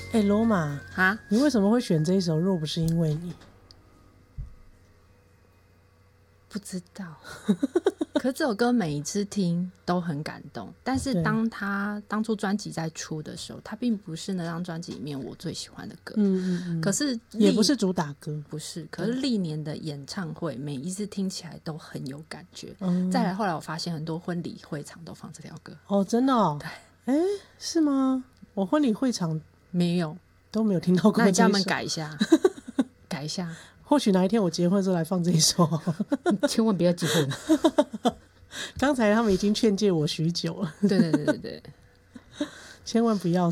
罗马啊， 你为什么会选这一首？若不是因为你， 不知道。可是这首歌每一次听都很感动，但是当他当初专辑在出的时候，他并不是那张专辑里面我最喜欢的歌。可是也不是主打歌， 不是。可是历年的演唱会，每一次听起来都很有感觉。再来，后来我发现很多婚礼会场都放这条歌。 哦，真的哦？ 对， 是吗？我婚礼会场没有， 都没有听到过这一首。 那你叫他们改一下，改一下。 或许哪一天我结婚的时候来放这一首。 千万不要结婚。 刚才他们已经劝诫我许久了。 对，千万不要